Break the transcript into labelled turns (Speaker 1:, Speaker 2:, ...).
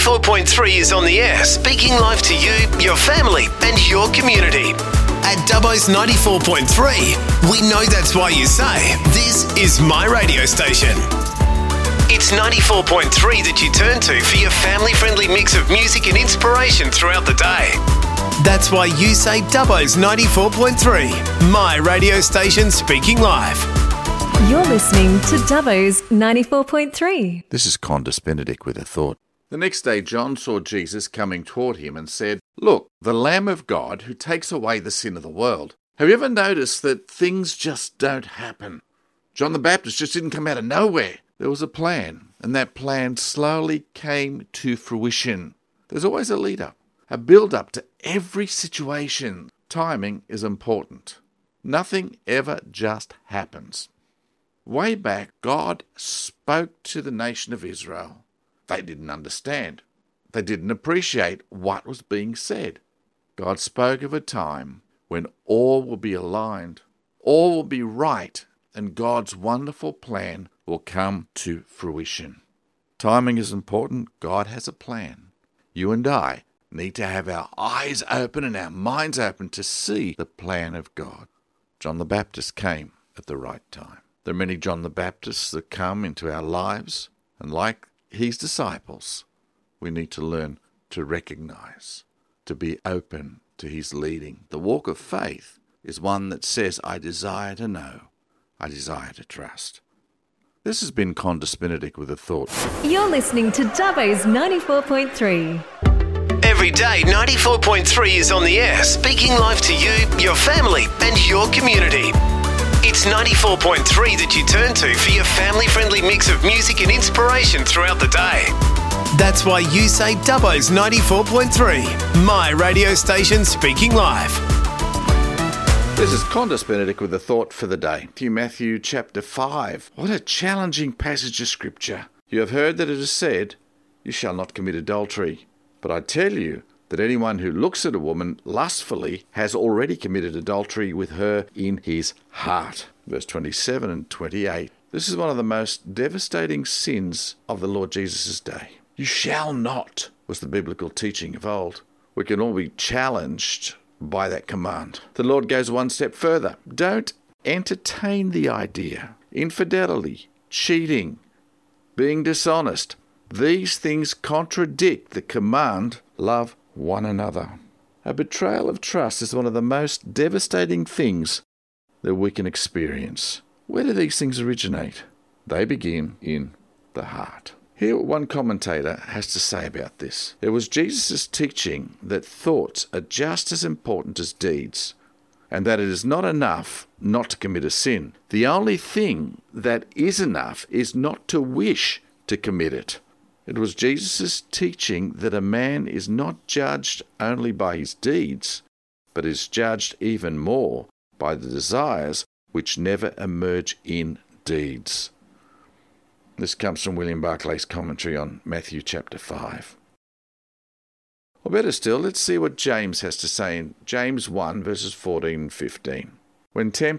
Speaker 1: 94.3 is on the air, speaking live to you, your family, and your community. At Dubbo's 94.3, we know that's why you say, this is my radio station. It's 94.3 that you turn to for your family-friendly mix of music and inspiration throughout the day. That's why you say Dubbo's 94.3, my radio station speaking live.
Speaker 2: You're listening to Dubbo's 94.3.
Speaker 3: This is Condis Benedict with a thought. The next day John saw Jesus coming toward him and said, "Look, the Lamb of God who takes away the sin of the world." Have you ever noticed that things just don't happen? John the Baptist just didn't come out of nowhere. There was a plan, and that plan slowly came to fruition. There's always a lead-up, a build-up to every situation. Timing is important. Nothing ever just happens. Way back, God spoke to the nation of Israel. They didn't understand. They didn't appreciate what was being said. God spoke of a time when all will be aligned, all will be right, and God's wonderful plan will come to fruition. Timing is important. God has a plan. You and I need to have our eyes open and our minds open to see the plan of God. John the Baptist came at the right time. There are many John the Baptists that come into our lives, and like his disciples, we need to learn to recognize, to be open to his leading. The walk of faith is one that says, I desire to know, I desire to trust. This has been Condis Benedict with a thought.
Speaker 2: You're listening to Dubbo's 94.3.
Speaker 1: Every day, 94.3 is on the air, speaking live to you, your family, and your community. It's 94.3 that you turn to for your family-friendly mix of music and inspiration throughout the day. That's why you say Dubbo's 94.3, my radio station speaking live.
Speaker 3: This is Condis Benedict with a thought for the day. Matthew chapter 5. What a challenging passage of scripture. You have heard that it is said, you shall not commit adultery. But I tell you that anyone who looks at a woman lustfully has already committed adultery with her in his heart. Verse 27 and 28. This is one of the most devastating sins of the Lord Jesus' day. You shall not, was the biblical teaching of old. We can all be challenged by that command. The Lord goes one step further. Don't entertain the idea. Infidelity, cheating, being dishonest. These things contradict the command, love one another. A betrayal of trust is one of the most devastating things that we can experience. Where do these things originate? They begin in the heart. Hear what one commentator has to say about this. It was Jesus' teaching that thoughts are just as important as deeds, and that it is not enough not to commit a sin. The only thing that is enough is not to wish to commit it. It was Jesus' teaching that a man is not judged only by his deeds, but is judged even more by the desires which never emerge in deeds. This comes from William Barclay's commentary on Matthew chapter 5. Or better still, let's see what James has to say in James 1 verses 14 and 15. When tempted,